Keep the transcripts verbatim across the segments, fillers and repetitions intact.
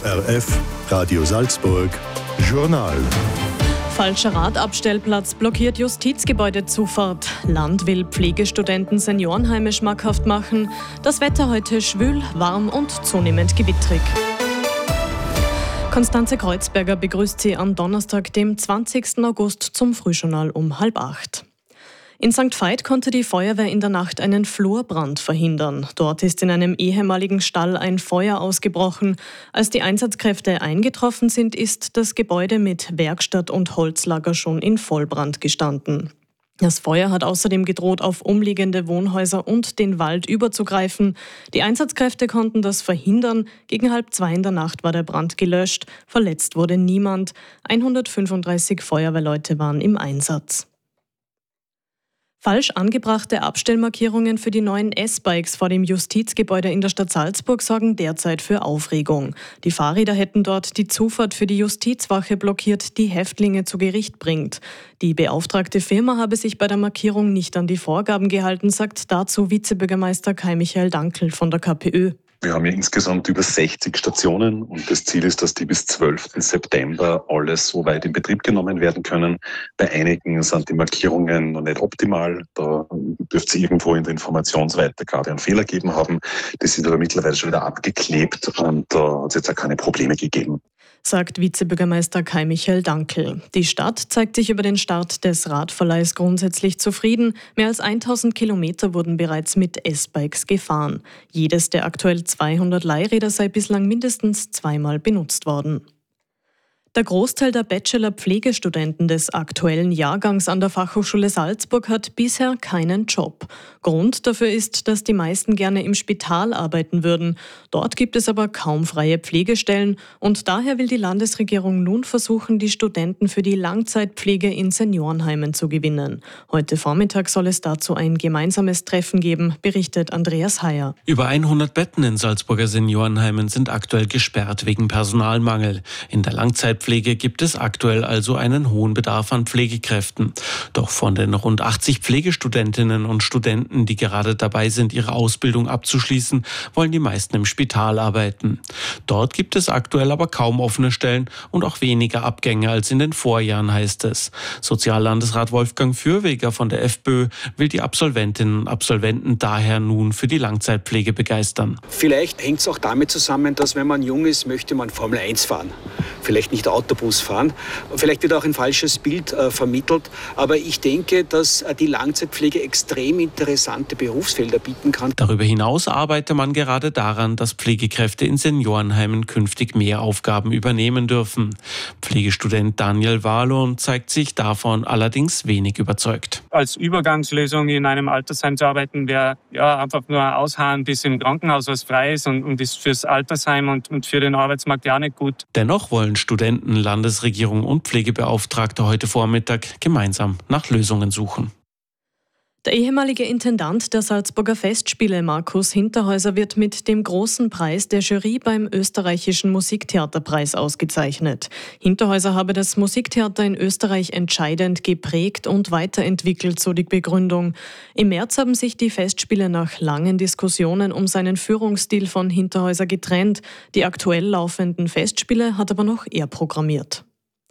R F, Radio Salzburg, Journal. Falscher Radabstellplatz blockiert Justizgebäudezufahrt. Land will Pflegestudenten Seniorenheime schmackhaft machen. Das Wetter heute schwül, warm und zunehmend gewittrig. Konstanze Kreuzberger begrüßt Sie am Donnerstag, dem zwanzigsten August, zum Frühjournal um halb acht. In Sankt Veit konnte die Feuerwehr in der Nacht einen Flurbrand verhindern. Dort ist in einem ehemaligen Stall ein Feuer ausgebrochen. Als die Einsatzkräfte eingetroffen sind, ist das Gebäude mit Werkstatt und Holzlager schon in Vollbrand gestanden. Das Feuer hat außerdem gedroht, auf umliegende Wohnhäuser und den Wald überzugreifen. Die Einsatzkräfte konnten das verhindern. Gegen halb zwei in der Nacht war der Brand gelöscht. Verletzt wurde niemand. hundertfünfunddreißig Feuerwehrleute waren im Einsatz. Falsch angebrachte Abstellmarkierungen für die neuen S-Bikes vor dem Justizgebäude in der Stadt Salzburg sorgen derzeit für Aufregung. Die Fahrräder hätten dort die Zufahrt für die Justizwache blockiert, die Häftlinge zu Gericht bringt. Die beauftragte Firma habe sich bei der Markierung nicht an die Vorgaben gehalten, sagt dazu Vizebürgermeister Kai-Michael Dankl von der KPÖ. Wir haben ja insgesamt über sechzig Stationen und das Ziel ist, dass die bis zwölften September alles so weit in Betrieb genommen werden können. Bei einigen sind die Markierungen noch nicht optimal. Da dürfte es irgendwo in der Informationsweitergabe einen Fehler gegeben haben. Das ist aber mittlerweile schon wieder abgeklebt und da hat es jetzt auch keine Probleme gegeben, sagt Vizebürgermeister Kai-Michael Dankl. Die Stadt zeigt sich über den Start des Radverleihs grundsätzlich zufrieden. Mehr als tausend Kilometer wurden bereits mit S-Bikes gefahren. Jedes der aktuell zweihundert Leihräder sei bislang mindestens zweimal benutzt worden. Der Großteil der Bachelor-Pflegestudenten des aktuellen Jahrgangs an der Fachhochschule Salzburg hat bisher keinen Job. Grund dafür ist, dass die meisten gerne im Spital arbeiten würden. Dort gibt es aber kaum freie Pflegestellen und daher will die Landesregierung nun versuchen, die Studenten für die Langzeitpflege in Seniorenheimen zu gewinnen. Heute Vormittag soll es dazu ein gemeinsames Treffen geben, berichtet Andreas Heyer. Über hundert Betten in Salzburger Seniorenheimen sind aktuell gesperrt wegen Personalmangel. In der Langzeit Pflege gibt es aktuell also einen hohen Bedarf an Pflegekräften. Doch von den rund achtzig Pflegestudentinnen und Studenten, die gerade dabei sind, ihre Ausbildung abzuschließen, wollen die meisten im Spital arbeiten. Dort gibt es aktuell aber kaum offene Stellen und auch weniger Abgänge als in den Vorjahren, heißt es. Soziallandesrat Wolfgang Fürweger von der FPÖ will die Absolventinnen und Absolventen daher nun für die Langzeitpflege begeistern. Vielleicht hängt es auch damit zusammen, dass wenn man jung ist, möchte man Formel eins fahren. Vielleicht nicht Autobus fahren. Vielleicht wird auch ein falsches Bild äh, vermittelt. Aber ich denke, dass äh, die Langzeitpflege extrem interessante Berufsfelder bieten kann. Darüber hinaus arbeite man gerade daran, dass Pflegekräfte in Seniorenheimen künftig mehr Aufgaben übernehmen dürfen. Pflegestudent Daniel Warlohn zeigt sich davon allerdings wenig überzeugt. Als Übergangslösung in einem Altersheim zu arbeiten, wäre ja einfach nur ausharren, bis im Krankenhaus was frei ist und, und ist fürs Altersheim und, und für den Arbeitsmarkt ja nicht gut. Dennoch wollen Studenten, Landesregierung und Pflegebeauftragte heute Vormittag gemeinsam nach Lösungen suchen. Der ehemalige Intendant der Salzburger Festspiele, Markus Hinterhäuser, wird mit dem großen Preis der Jury beim österreichischen Musiktheaterpreis ausgezeichnet. Hinterhäuser habe das Musiktheater in Österreich entscheidend geprägt und weiterentwickelt, so die Begründung. Im März haben sich die Festspiele nach langen Diskussionen um seinen Führungsstil von Hinterhäuser getrennt. Die aktuell laufenden Festspiele hat aber noch er programmiert.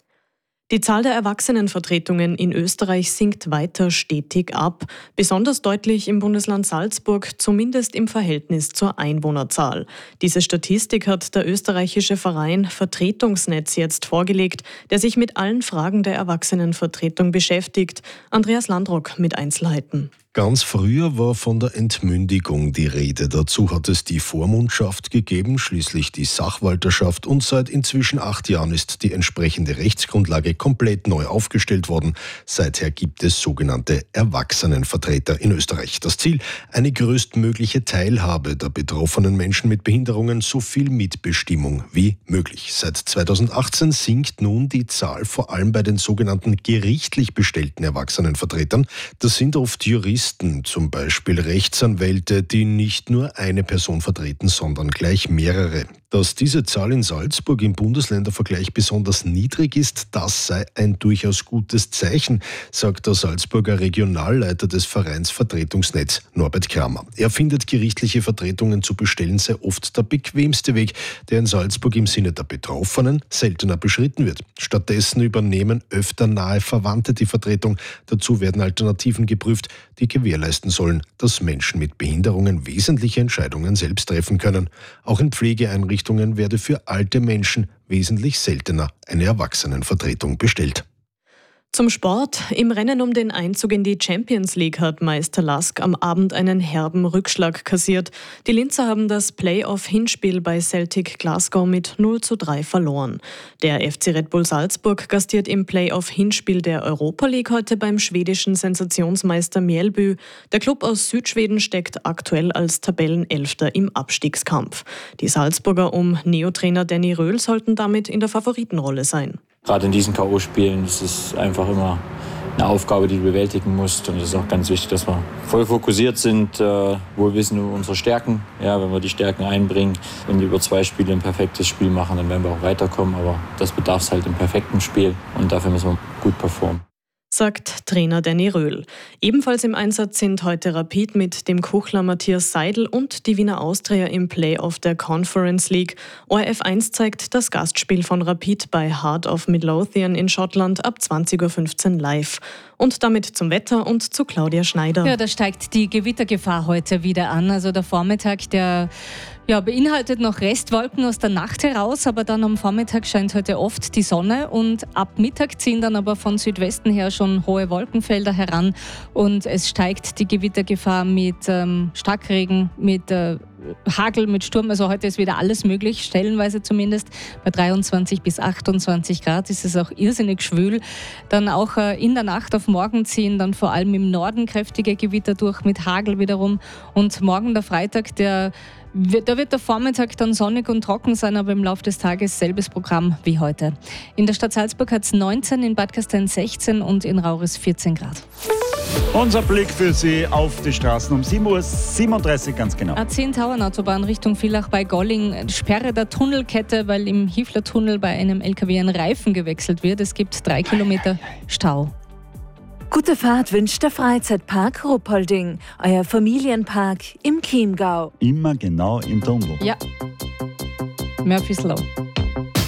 Die Zahl der Erwachsenenvertretungen in Österreich sinkt weiter stetig ab, besonders deutlich im Bundesland Salzburg, zumindest im Verhältnis zur Einwohnerzahl. Diese Statistik hat der österreichische Verein Vertretungsnetz jetzt vorgelegt, der sich mit allen Fragen der Erwachsenenvertretung beschäftigt. Andreas Landrock mit Einzelheiten. Ganz früher war von der Entmündigung die Rede. Dazu hat es die Vormundschaft gegeben, schließlich die Sachwalterschaft und seit inzwischen acht Jahren ist die entsprechende Rechtsgrundlage komplett neu aufgestellt worden. Seither gibt es sogenannte Erwachsenenvertreter in Österreich. Das Ziel, eine größtmögliche Teilhabe der betroffenen Menschen mit Behinderungen, so viel Mitbestimmung wie möglich. Seit zweitausendachtzehn sinkt nun die Zahl vor allem bei den sogenannten gerichtlich bestellten Erwachsenenvertretern. Das sind oft Juristen, zum Beispiel Rechtsanwälte, die nicht nur eine Person vertreten, sondern gleich mehrere. Dass diese Zahl in Salzburg im Bundesländervergleich besonders niedrig ist, das sei ein durchaus gutes Zeichen, sagt der Salzburger Regionalleiter des Vereins Vertretungsnetz, Norbert Kramer. Er findet, gerichtliche Vertretungen zu bestellen sei oft der bequemste Weg, der in Salzburg im Sinne der Betroffenen seltener beschritten wird. Stattdessen übernehmen öfter nahe Verwandte die Vertretung. Dazu werden Alternativen geprüft, die gewährleisten sollen, dass Menschen mit Behinderungen wesentliche Entscheidungen selbst treffen können. Auch in Pflegeeinrichtungen werde für alte Menschen wesentlich seltener eine Erwachsenenvertretung bestellt. Zum Sport. Im Rennen um den Einzug in die Champions League hat Meister Lask am Abend einen herben Rückschlag kassiert. Die Linzer haben das Play-off-Hinspiel bei Celtic Glasgow mit null zu drei verloren. Der F C Red Bull Salzburg gastiert im Play-off-Hinspiel der Europa League heute beim schwedischen Sensationsmeister Mjällby. Der Klub aus Südschweden steckt aktuell als Tabellenelfter im Abstiegskampf. Die Salzburger um Neotrainer Danny Röhl sollten damit in der Favoritenrolle sein. Gerade in diesen K O-Spielen ist es einfach immer eine Aufgabe, die du bewältigen musst. Und es ist auch ganz wichtig, dass wir voll fokussiert sind, äh, wohl wissen um unsere Stärken. Ja, wenn wir die Stärken einbringen, wenn wir über zwei Spiele ein perfektes Spiel machen, dann werden wir auch weiterkommen. Aber das bedarf es halt im perfekten Spiel und dafür müssen wir gut performen, sagt Trainer Danny Röhl. Ebenfalls im Einsatz sind heute Rapid mit dem Kuchler Matthias Seidel und die Wiener Austria im Playoff der Conference League. O R F eins zeigt das Gastspiel von Rapid bei Heart of Midlothian in Schottland ab zwanzig Uhr fünfzehn live. Und damit zum Wetter und zu Claudia Schneider. Ja, da steigt die Gewittergefahr heute wieder an. Also der Vormittag, der ja, beinhaltet noch Restwolken aus der Nacht heraus, aber dann am Vormittag scheint heute oft die Sonne und ab Mittag ziehen dann aber von Südwesten her schon hohe Wolkenfelder heran und es steigt die Gewittergefahr mit ähm, Starkregen, mit äh, Hagel, mit Sturm. Also heute ist wieder alles möglich, stellenweise zumindest. Bei dreiundzwanzig bis achtundzwanzig Grad ist es auch irrsinnig schwül. Dann auch äh, in der Nacht auf morgen ziehen dann vor allem im Norden kräftige Gewitter durch mit Hagel wiederum. Und morgen der Freitag, der Da wird der Vormittag dann sonnig und trocken sein, aber im Laufe des Tages selbes Programm wie heute. In der Stadt Salzburg hat es neunzehn, in Bad Gastein sechzehn und in Rauris vierzehn Grad. Unser Blick für Sie auf die Straßen um sieben Uhr siebenunddreißig ganz genau. A zehn Tauernautobahn Richtung Villach bei Golling. Sperre der Tunnelkette, weil im Hiefler-Tunnel bei einem L K W ein Reifen gewechselt wird. Es gibt drei Kilometer Stau. Gute Fahrt wünscht der Freizeitpark Ruppolding, euer Familienpark im Chiemgau. Immer genau im Tunnel. Ja, Murphy's Law.